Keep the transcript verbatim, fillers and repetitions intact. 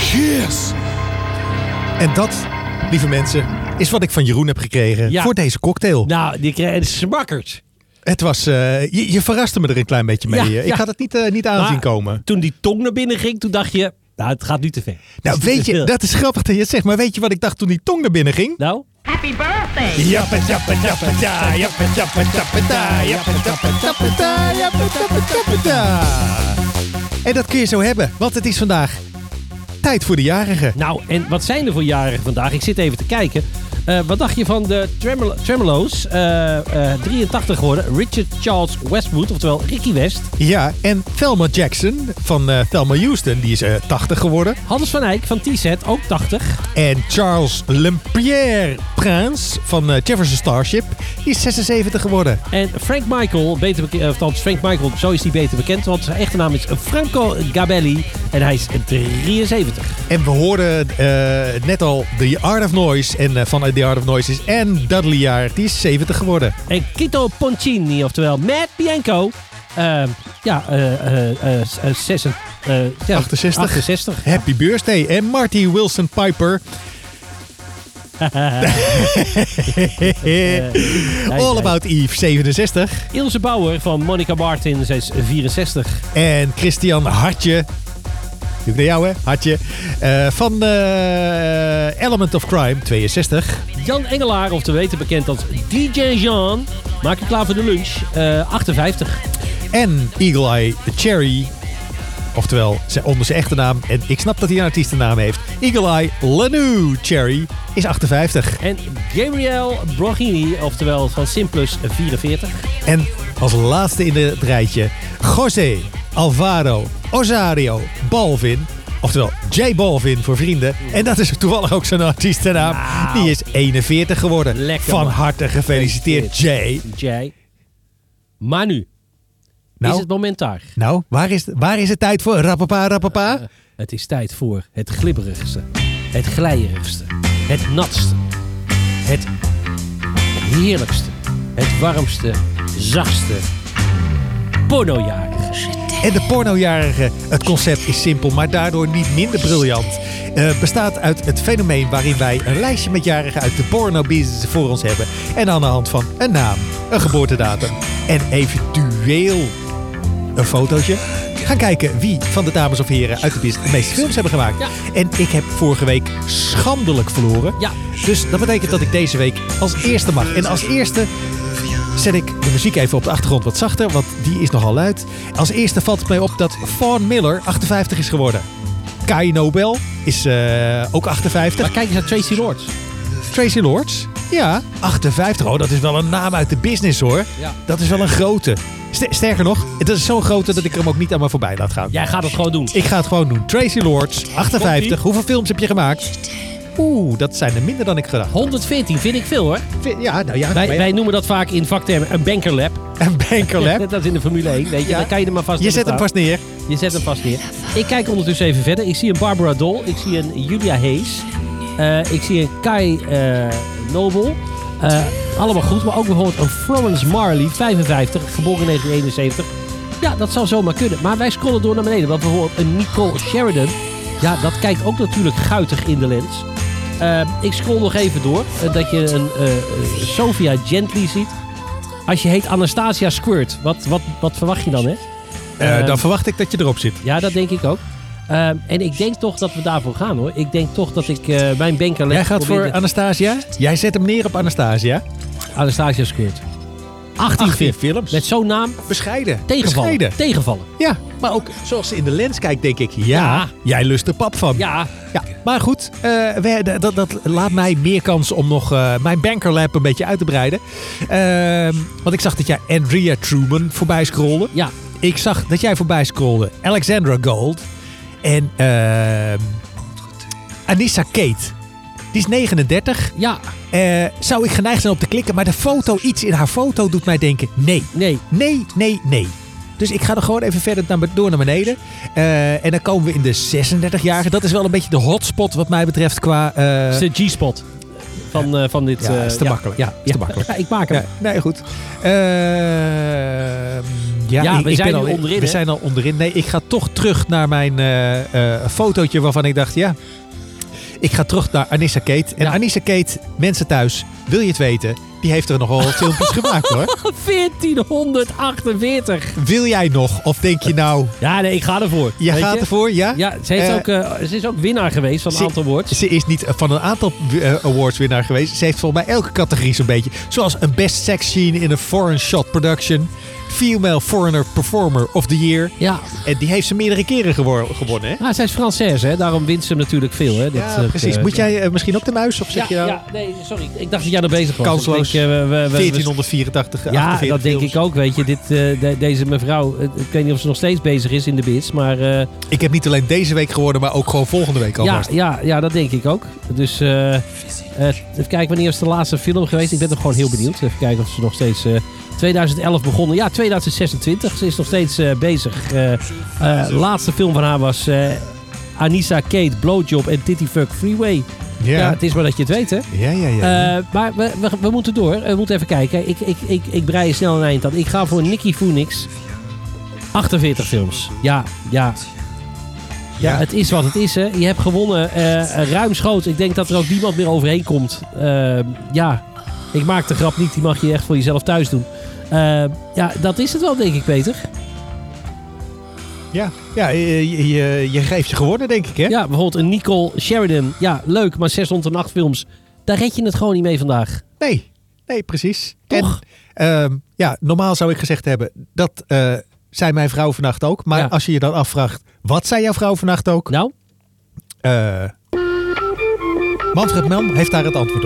Cheers! En dat, lieve mensen, is wat ik van Jeroen heb gekregen Ja. voor deze cocktail. Nou, die kreeg smakkers. Het was, uh, je, je verraste me er een klein beetje mee. Ja, ik ja. had het niet, uh, niet aanzien Maar komen. Toen die tong naar binnen ging, toen dacht je, nou, het gaat nu te ver. Nou, Het is weet te je, veel. dat is grappig dat je het zegt, maar weet je wat ik dacht toen die tong naar binnen ging? Nou? Happy birthday! Jappa, jappa, jappa, da, jappa, jappa, jappa, da, jappa, jappa, jappa, da, jappa, jappa, jappa, da. En dat kun je zo hebben, want het is vandaag tijd voor de jarigen. Nou, en wat zijn er voor jarigen vandaag? Ik zit even te kijken. Uh, wat dacht je van de Tremolo- Tremolo's? Uh, uh, drieëntachtig geworden. Richard Charles Westwood, oftewel Ricky West. Ja, en Thelma Jackson van uh, Thelma Houston, die is uh, tachtig geworden. Hans van Eyck van T-Set, ook tachtig. En Charles Lempereur Prince van uh, Jefferson Starship, die is zesenzeventig geworden. En Frank Michael, beter bekend, of althans Frank Michael, zo is hij beter bekend, want zijn echte naam is Franco Gabelli en hij is drieënzeventig. En we hoorden uh, net al The Art of Noise en uh, van The Art of Noise is Anne Dudley jaar, die is zeventig geworden. En Quito Poncini, oftewel Matt Bianco, uh, ja, uh, uh, uh, uh, zes, uh, ja, achtenzestig. achtenzestig. Happy birthday. En Marty Wilson Piper. All About Eve, zevenenzestig. Ilse Bauer van Monica Martin, zij is vierenzestig. En Christian Hartje. Doe ik naar jou, hè? Hartje. Uh, van uh, Element of Crime, tweeënzestig. Jan Engelaar, of te weten bekend als D J Jean, maak je klaar voor de lunch, uh, achtenvijftig. En Eagle Eye Cherry. Oftewel, onder zijn echte naam. En ik snap dat hij een artiestennaam heeft. Eagle Eye Lanu Cherry is achtenvijftig. En Gabriel Brogini, oftewel van Simplus, vierenveertig. En als laatste in het rijtje, José Alvaro Osario Balvin. Oftewel J Balvin voor vrienden. En dat is toevallig ook zijn artiestennaam. Nou. Die is eenenveertig geworden. Lekker, Van man. harte gefeliciteerd, J. J. Maar nu Nou, is het moment daar. nou waar, is, waar is het tijd voor? Rappapa, rappapa. Uh, het is tijd voor het glibberigste, het glijerigste, het natste, het heerlijkste, het warmste, zachtste, pornojarige. En de pornojarige, het concept is simpel, maar daardoor niet minder briljant. Uh, bestaat uit het fenomeen waarin wij een lijstje met jarigen uit de pornobusiness voor ons hebben. En aan de hand van een naam, een geboortedatum en eventueel een fotootje gaan kijken wie van de dames of heren uit de business de meeste films hebben gemaakt. Ja. En ik heb vorige week schandelijk verloren. Ja. Dus dat betekent dat ik deze week als eerste mag. En als eerste zet ik de muziek even op de achtergrond wat zachter, want die is nogal luid. Als eerste valt het mij op dat Vaughn Miller achtenvijftig is geworden. Kai Nobel is uh, ook achtenvijftig. Maar kijk eens naar Tracy Lords. Tracy Lords, ja, achtenvijftig. Oh, dat is wel een naam uit de business, hoor. Ja. Dat is wel een grote. St- sterker nog, het is zo'n grote dat ik hem ook niet aan me voorbij laat gaan. Jij gaat het gewoon doen. Ik ga het gewoon doen. Tracy Lords, achtenvijftig. Komt-ie. Hoeveel films heb je gemaakt? Oeh, dat zijn er minder dan ik gedacht. honderdveertien vind ik veel, hoor. Ja, nou ja. Wij, wij noemen dat vaak in vaktermen een bankerlap. Een bankerlap. Dat is in de Formule één, weet je. Ja. Dan kan je er maar vast Je zet hem staan. vast neer. Je zet hem vast neer. Ik kijk ondertussen even verder. Ik zie een Barbara Doll. Ik zie een Julia Hayes. Uh, ik zie een Kai uh, Noble. Uh, allemaal goed. Maar ook bijvoorbeeld een Florence Marley, vijfenvijftig, geboren in negentien eenenzeventig. Ja, dat zou zomaar kunnen. Maar wij scrollen door naar beneden. Want bijvoorbeeld een Nicole Sheridan. Ja, dat kijkt ook natuurlijk guitig in de lens. Uh, ik scroll nog even door. Uh, dat je een uh, uh, Sophia Gently ziet. Als je heet Anastasia Squirt, wat, wat, wat verwacht je dan, hè? Uh, Uh, dan verwacht ik dat je erop zit. Ja, dat denk ik ook. Uh, en ik denk toch dat we daarvoor gaan, hoor. Ik denk toch dat ik uh, mijn banker... Jij gaat voor Anastasia? Jij zet hem neer op Anastasia? Anastasia Squirt. achttien, achttien films. films. Met zo'n naam. Bescheiden. Tegenvallen. Bescheiden. Tegenvallen. Ja, maar ook zoals ze in de lens kijkt, denk ik. Ja, Ja. jij lust er pap van. Ja. Ja, maar goed, uh, we, dat, dat laat mij meer kans om nog uh, mijn bankerlab een beetje uit te breiden. Uh, want ik zag dat jij Andrea Truman voorbij scrolde. Ja. Ik zag dat jij voorbij scrolde Alexandra Gold. En uh, Anissa Kate. Die is negenendertig. Ja. Uh, zou ik geneigd zijn op te klikken, maar de foto, iets in haar foto doet mij denken, nee. Nee. Nee, nee, nee. Dus ik ga er gewoon even verder naar, door naar beneden. Uh, en dan komen we in de zesendertig-jarige. Dat is wel een beetje de hotspot wat mij betreft qua... Uh... Het is de G-spot van, uh, van dit... Ja, uh, is te ja. makkelijk. Ja, is te ja. makkelijk. Ja, ik maak hem. Ja, nee, goed. Uh, Ja, Ja, ik, we ik zijn ben nu al, onderin, We hè? zijn al onderin. Nee, ik ga toch terug naar mijn uh, uh, fotootje waarvan ik dacht, ja... Ik ga terug naar Anissa Kate. En Ja. Anissa Kate, mensen thuis, wil je het weten? Die heeft er nogal filmpjes gemaakt hoor. veertienhonderdachtenveertig. Wil jij nog? Of denk je nou, Ja, nee, ik ga ervoor. jij Weet gaat je? ervoor? Ja? Ja, ze, heeft Eh, ook, uh, ze is ook winnaar geweest van een ze- aantal awards. Ze is niet van een aantal uh, awards winnaar geweest. Ze heeft volgens mij elke categorie zo'n beetje. Zoals een best sex scene in a foreign shot production. Female Foreigner Performer of the Year. Ja, En die heeft ze meerdere keren gewo- gewonnen. Hè? ah, zij is Française, hè? Daarom wint ze hem natuurlijk veel. Hè? Dat, Ja, eh, precies. eh, Moet jij uh, misschien ook de muis? Of zeg Ja, je nou ja, nee, sorry. Ik dacht dat jij nog bezig was. Kansloos. Ik denk, uh, we- we- we- we- veertienhonderdvierentachtig, Ja, achtenveertig dat denk films. ik ook, weet je. Dit, uh, de- deze mevrouw, uh, ik weet niet of ze nog steeds bezig is in de bits, maar uh, Ik heb niet alleen deze week geworden, maar ook gewoon volgende week ja, alvast. ja, ja, dat denk ik ook. Dus uh, uh, even kijken, wanneer is de laatste film geweest? Ik ben toch gewoon heel benieuwd. Even kijken of ze nog steeds... Uh, twintig elf begonnen. Ja, twintig zesentwintig. Ze is nog steeds uh, bezig. Uh, uh, laatste film van haar was uh, Anissa Kate, Blowjob en Titty Fuck Freeway. Ja. Ja, het is maar dat je het weet, hè. ja, ja. ja. Uh, maar we, we, we moeten door. We moeten even kijken. Ik, ik, ik, ik brei je snel een eind aan. Ik ga voor Nicky Phoenix. achtenveertig films. Ja, ja. Ja, Ja. het is wat het is, hè. Je hebt gewonnen. Uh, ruimschoots. Ik denk dat er ook niemand meer overheen komt. Uh, ja, ik maak de grap niet. Die mag je echt voor jezelf thuis doen. Uh, ja, dat is het wel, denk ik, Peter. ja, ja je, je, je geeft je gewonnen, denk ik, hè? Ja, bijvoorbeeld een Nicole Sheridan. Ja, leuk, maar zeshonderdacht films. Daar red je het gewoon niet mee vandaag. Nee, nee, precies. Toch? En, uh, ja, normaal zou ik gezegd hebben, dat uh, zei mijn vrouw vannacht ook. Maar Ja. als je je dan afvraagt, wat zei jouw vrouw vannacht ook? Nou? Uh, Manfred Mann heeft daar het antwoord op.